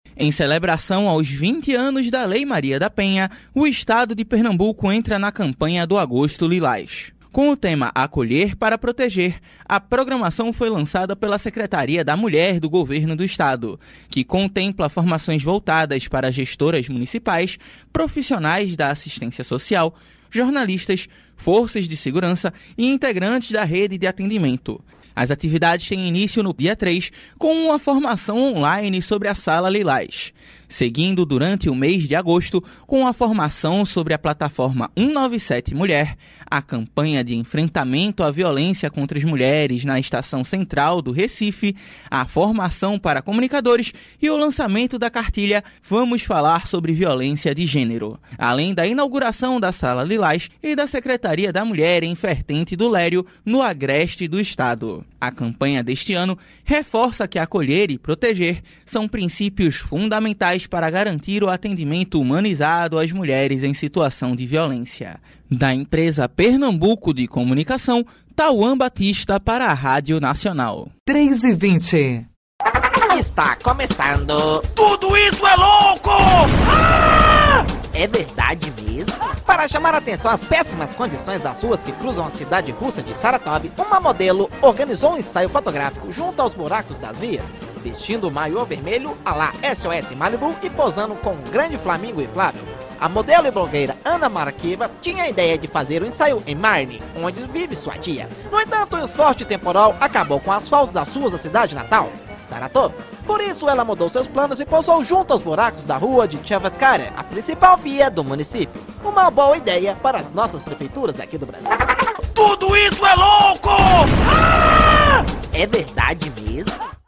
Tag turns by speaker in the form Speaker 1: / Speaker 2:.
Speaker 1: Em celebração aos 20 anos da Lei Maria da Penha, o estado de Pernambuco entra na campanha do Agosto Lilás. Com o tema Acolher para Proteger, a programação foi lançada pela Secretaria da Mulher do Governo do Estado, que contempla formações voltadas para gestoras municipais, profissionais da assistência social, jornalistas, forças de segurança e integrantes da rede de atendimento. As atividades têm início no dia 3, com uma formação online sobre a Sala Lilás, seguindo durante o mês de agosto com a formação sobre a plataforma 197 Mulher, a campanha de enfrentamento à violência contra as mulheres na Estação Central do Recife, a formação para comunicadores e o lançamento da cartilha Vamos Falar sobre Violência de Gênero, além da inauguração da Sala Lilás e da Secretaria da Mulher em Vertente do Lério, no agreste do estado. A campanha deste ano reforça que acolher e proteger são princípios fundamentais para garantir o atendimento humanizado às mulheres em situação de violência. Da empresa Pernambuco de Comunicação, Tauan Batista para a Rádio Nacional.
Speaker 2: 3h20.
Speaker 3: Está começando.
Speaker 4: Tudo isso é louco! Ah!
Speaker 3: É verdade mesmo? Para chamar a atenção às péssimas condições das ruas que cruzam a cidade russa de Saratov, uma modelo organizou um ensaio fotográfico junto aos buracos das vias, vestindo o maiô vermelho à la SOS Malibu e posando com um grande flamingo inflável. A modelo e blogueira Ana Maraquiva tinha a ideia de fazer o ensaio em Marne, onde vive sua tia. No entanto, um forte temporal acabou com o asfalto das ruas da cidade natal, Saratov. Por isso, ela mudou seus planos e pousou junto aos buracos da rua de Tchavaskara, a principal via do município. Uma boa ideia para as nossas prefeituras aqui do Brasil.
Speaker 4: Tudo isso é louco! Ah!
Speaker 3: É verdade mesmo?